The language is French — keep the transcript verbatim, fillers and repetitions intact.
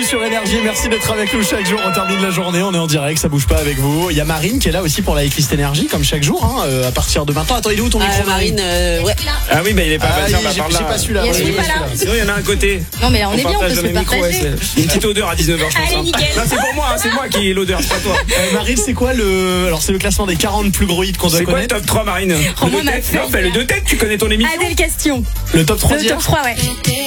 sur Énergie. Merci d'être avec nous chaque jour. On termine la journée, on est en direct, ça bouge pas avec vous. Il y a Marine qui est là aussi pour la Eclist Énergie, comme chaque jour, hein, euh, à partir de maintenant. Attends, il est où ton micro, euh, Marine euh, ouais. Ah oui, bah il est pas Ah, passé, oui, on va j'ai, par j'ai là. pas celui-là. Yes, Ouais, oui, j'ai pas celui-là. là. Sinon, il y en a un côté. Non mais on, est bien, on peut partage se dans les micros, ouais, partager. c'est une petite odeur à dix-neuf heures, je pense. Allez, hein. nickel. Là, c'est pour moi, hein, c'est moi qui ai l'odeur, c'est pas toi. Euh, Marine, c'est quoi le. Alors, c'est le classement des quarante plus gros hits qu'on doit C'est quoi le connaître. top trois, Marine? Rends-moi Le ma deux têtes? feuille. Non, fais le deux têtes, tu connais ton émission. Adèle Question. Le top trois Le d'hier. top trois, ouais.